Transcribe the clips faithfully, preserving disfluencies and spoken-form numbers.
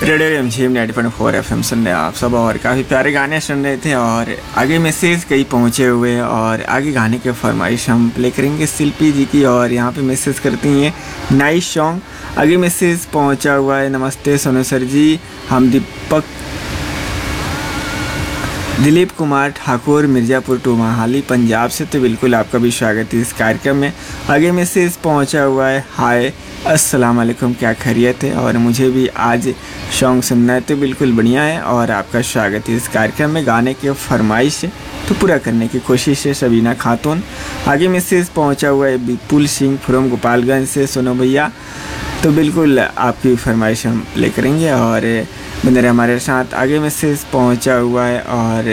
Radio रिमझिम ninety point four F M सुन रहे आप सब और काफ़ी प्यारे गाने सुन रहे थे। और आगे मैसेज कई पहुँचे हुए और आगे गाने के फरमाइश हम प्ले करेंगे शिल्पी जी की। और यहाँ पे मैसेज करती हैं नाइस सॉन्ग। आगे मैसेज पहुँचा हुआ है, नमस्ते सोनू सर जी, हम दीपक दिलीप कुमार ठाकुर मिर्ज़ापुर टू महाली पंजाब से। तो बिल्कुल आपका भी स्वागत है इस कार्यक्रम में। आगे मैसेज पहुंचा हुआ है, हाय अस्सलाम वालेकुम, क्या खैरियत है और मुझे भी आज सॉन्ग सुनना है। तो बिल्कुल बढ़िया है और आपका स्वागत है इस कार्यक्रम में। गाने के फरमाइश तो पूरा करने की कोशिश है सबीना खातून। आगे मैसेज पहुंचा हुआ है विपुल सिंह फ्रॉम गोपालगंज से, सुनो भैया। तो बिल्कुल आपकी फरमाइश हम प्ले करेंगे और बने रहे हमारे साथ। आगे मैसेज पहुंचा हुआ है और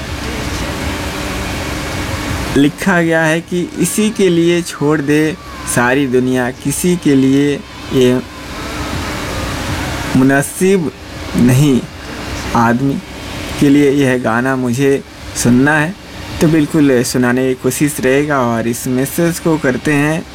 लिखा गया है कि इसी के लिए छोड़ दे सारी दुनिया, किसी के लिए ये मुनासिब नहीं, आदमी के लिए यह गाना मुझे सुनना है। तो बिल्कुल सुनाने की कोशिश रहेगा। और इस मैसेज को करते हैं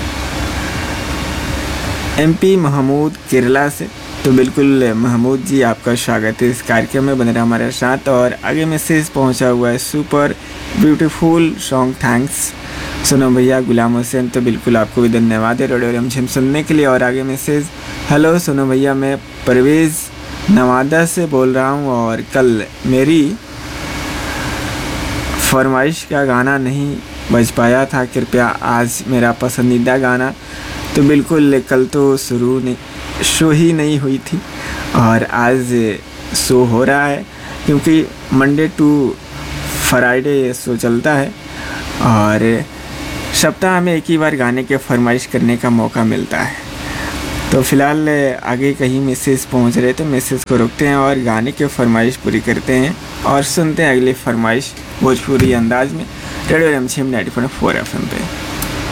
एमपी महमूद केरला से। तो बिल्कुल महमूद जी आपका स्वागत है इस कार्यक्रम में, बने रहे हमारे साथ। और आगे मैसेज पहुंचा हुआ है सुपर ब्यूटीफुल सॉन्ग, थैंक्स सुनो भैया गुलाम हुसैन। तो बिल्कुल आपको भी धन्यवाद है रेडियो रिमझिम सुनने के लिए। और आगे मैसेज, हेलो सुनो भैया, मैं परवेज़ नवादा से बोल रहा हूँ और कल मेरी फरमाइश का गाना नहीं बज पाया था, कृपया आज मेरा पसंदीदा गाना। तो बिल्कुल कल तो शुरू नहीं शो ही नहीं हुई थी और आज शो हो रहा है, क्योंकि मंडे टू फ्राइडे ये शो चलता है और सप्ताह में एक ही बार गाने के फरमाइश करने का मौका मिलता है। तो फ़िलहाल आगे कहीं मैसेज पहुंच रहे तो मैसेज को रोकते हैं और गाने के फरमाइश पूरी करते हैं और सुनते हैं अगली फरमाइश भोजपुरी अंदाज में रेडियो रिमझिम ninety point four F M पे।